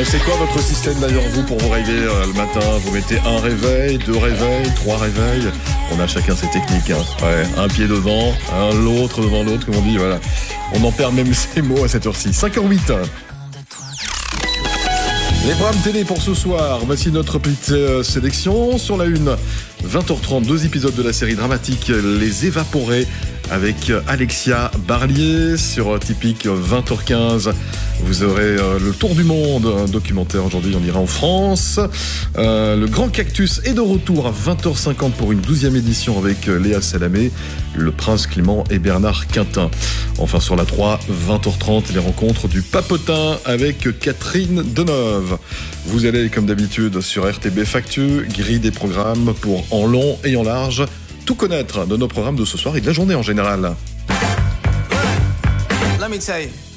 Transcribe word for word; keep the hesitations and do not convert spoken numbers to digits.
Euh, c'est quoi votre système d'ailleurs, vous, pour vous réveiller euh, le matin? Vous mettez un réveil, deux réveils, trois réveils? On a chacun ses techniques. Hein. Ouais, un pied devant, un l'autre devant l'autre, comme on dit. Voilà. On en perd même ses mots à cette heure-ci. cinq heures huit. Les programmes télé pour ce soir, voici notre petite euh, sélection. Sur la une, vingt heures trente, deux épisodes de la série dramatique Les Évaporés avec Alexia Barlier. Sur Typique, vingt heures quinze, vous aurez euh, le tour du monde, un documentaire aujourd'hui, on ira en France. Euh, le Grand Cactus est de retour à vingt heures cinquante pour une douzième édition avec euh, Léa Salamé, le Prince Clément et Bernard Quintin. Enfin sur la trois, vingt heures trente, les rencontres du Papotin avec Catherine Deneuve. Vous allez comme d'habitude sur R T B Factu, grille des programmes pour en long et en large tout connaître de nos programmes de ce soir et de la journée en général. Let me tell you.